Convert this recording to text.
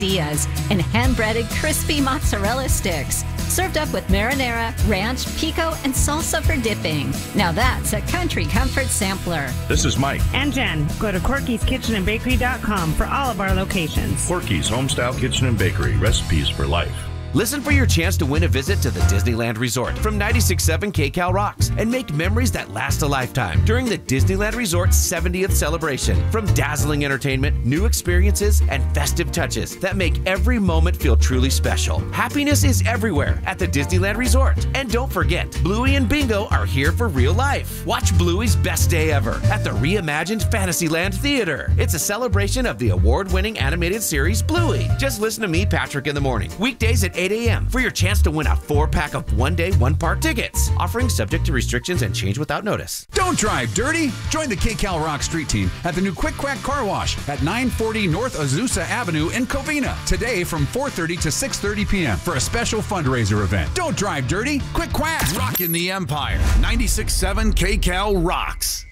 tortillas and hand-breaded crispy mozzarella sticks, served up with marinara, ranch, pico, and salsa for dipping. Now that's a country comfort sampler. This is Mike. And Jen. Go to Corky'sKitchenandBakery.com for all of our locations. Corky's Homestyle Kitchen and Bakery. Recipes for life. Listen for your chance to win a visit to the Disneyland Resort from 96.7 KCal Rocks and make memories that last a lifetime during the Disneyland Resort's 70th celebration. From dazzling entertainment, new experiences, and festive touches that make every moment feel truly special. Happiness is everywhere at the Disneyland Resort. And don't forget, Bluey and Bingo are here for real life. Watch Bluey's best day ever at the reimagined Fantasyland Theater. It's a celebration of the award-winning animated series Bluey. Just listen to me, Patrick, in the morning. Weekdays at 8 a.m. for your chance to win a 4-pack of one-day, one-park tickets. Offering subject to restrictions and change without notice. Don't drive dirty. Join the KCal Rock Street Team at the new Quick Quack Car Wash at 940 North Azusa Avenue in Covina. Today from 4:30 to 6:30 p.m. for a special fundraiser event. Don't drive dirty. Quick Quack. Rockin' the Empire. 96.7 KCal rocks.